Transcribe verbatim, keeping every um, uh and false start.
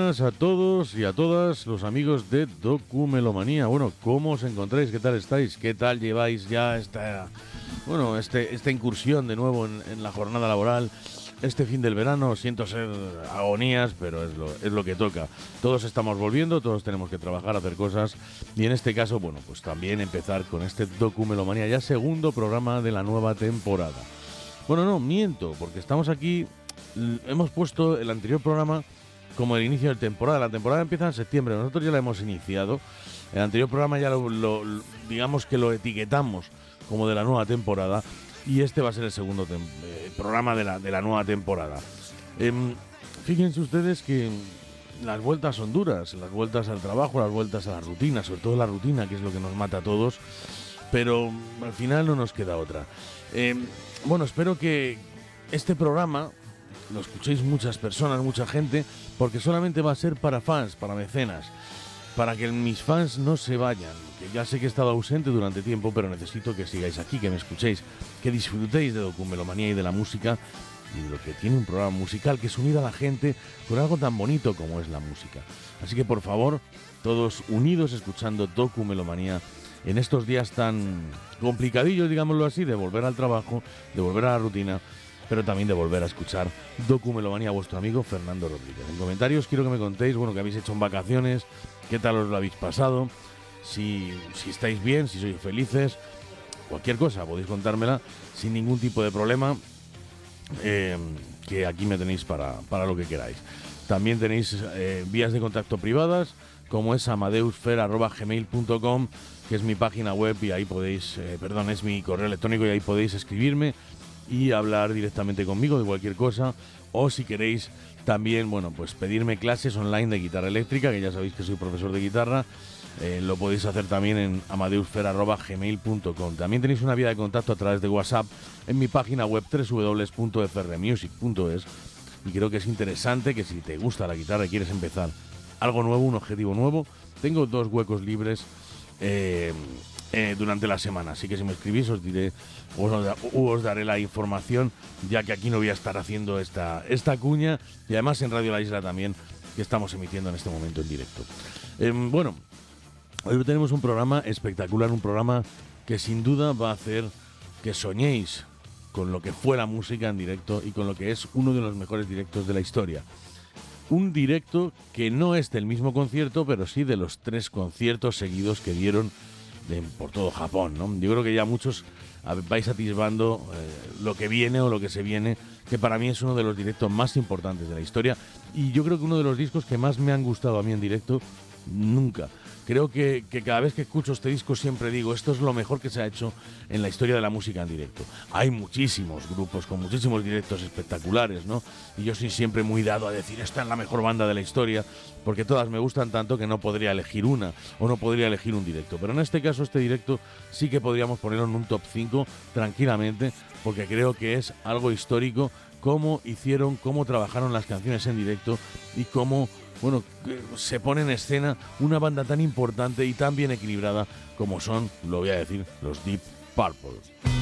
buenas a todos y a todas los amigos de Documelomanía. Bueno, ¿cómo os encontráis? ¿Qué tal estáis? ¿Qué tal lleváis ya esta, bueno, este, esta incursión de nuevo en, en la jornada laboral? Este fin del verano, siento ser agonías, pero es lo, es lo que toca. Todos estamos volviendo, todos tenemos que trabajar, hacer cosas. Y en este caso, bueno, pues también empezar con este Documelomanía, ya segundo programa de la nueva temporada. Bueno, no, miento, porque estamos aquí, hemos puesto el anterior programa como el inicio de temporada. La temporada empieza en septiembre, nosotros ya la hemos iniciado. El anterior programa ya lo, lo, lo digamos que lo etiquetamos como de la nueva temporada. Y este va a ser el segundo tem- eh, programa de la, de la nueva temporada. Eh, fíjense ustedes que las vueltas son duras, las vueltas al trabajo, las vueltas a la rutina, sobre todo la rutina, que es lo que nos mata a todos, pero al final no nos queda otra. Eh, bueno, espero que este programa lo escuchéis muchas personas, mucha gente, porque solamente va a ser para fans, para mecenas, para que mis fans no se vayan, que ya sé que he estado ausente durante tiempo, pero necesito que sigáis aquí, que me escuchéis, que disfrutéis de Documelomanía y de la música y de lo que tiene un programa musical, que es unir a la gente con algo tan bonito como es la música. Así que por favor, todos unidos escuchando Documelomanía en estos días tan complicadillos, digámoslo así, de volver al trabajo, de volver a la rutina, pero también de volver a escuchar Documelomanía a vuestro amigo Fernando Rodríguez. En comentarios quiero que me contéis, bueno, qué habéis hecho en vacaciones, qué tal os lo habéis pasado, si, si estáis bien, si sois felices, cualquier cosa, podéis contármela sin ningún tipo de problema, eh, que aquí me tenéis para, para lo que queráis. También tenéis eh, vías de contacto privadas, como es amadeusfer arroba gmail punto com, que es mi página web y ahí podéis, eh, perdón, es mi correo electrónico y ahí podéis escribirme y hablar directamente conmigo de cualquier cosa, o si queréis también, bueno, pues pedirme clases online de guitarra eléctrica, que ya sabéis que soy profesor de guitarra, eh, lo podéis hacer también en amadeusfer arroba gmail punto com. También tenéis una vía de contacto a través de WhatsApp en mi página web doble u doble u doble u punto f r music punto es, y creo que es interesante que si te gusta la guitarra y quieres empezar algo nuevo, un objetivo nuevo, tengo dos huecos libres eh, Eh, durante la semana, así que si me escribís os diré, os, os daré la información, ya que aquí no voy a estar haciendo esta, esta cuña, y además en Radio La Isla también, que estamos emitiendo en este momento en directo. Eh, bueno, hoy tenemos un programa espectacular, un programa que sin duda va a hacer que soñéis con lo que fue la música en directo y con lo que es uno de los mejores directos de la historia. Un directo que no es del mismo concierto, pero sí de los tres conciertos seguidos que dieron de, por todo Japón, ¿no? Yo creo que ya muchos vais atisbando eh, lo que viene o lo que se viene, que para mí es uno de los directos más importantes de la historia y yo creo que uno de los discos que más me han gustado a mí en directo nunca. Creo que, que cada vez que escucho este disco siempre digo, esto es lo mejor que se ha hecho en la historia de la música en directo. Hay muchísimos grupos con muchísimos directos espectaculares, ¿no? Y yo soy siempre muy dado a decir, esta es la mejor banda de la historia, porque todas me gustan tanto que no podría elegir una o no podría elegir un directo. Pero en este caso, este directo sí que podríamos ponerlo en un top cinco tranquilamente, porque creo que es algo histórico, cómo hicieron, cómo trabajaron las canciones en directo y cómo, bueno, se pone en escena una banda tan importante y tan bien equilibrada como son, lo voy a decir, los Deep Purple.